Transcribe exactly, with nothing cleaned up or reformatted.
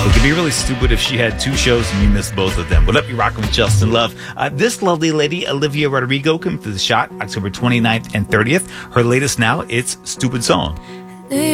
It could be really stupid if she had two shows and you missed both of them. What up, you rocking with Justin Love? Uh, this lovely lady, Olivia Rodrigo, came to the shot October twenty-ninth and thirtieth. Her latest now, it's Stupid Song.